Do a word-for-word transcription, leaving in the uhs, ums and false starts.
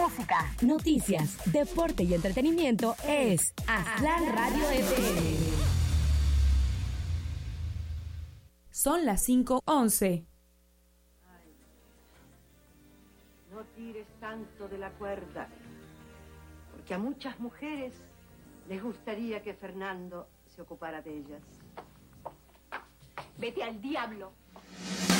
música, noticias, deporte y entretenimiento es Aztlán Radio F M. Son las cinco once. No tires tanto de la cuerda, porque a muchas mujeres les gustaría que Fernando se ocupara de ellas. Vete al diablo.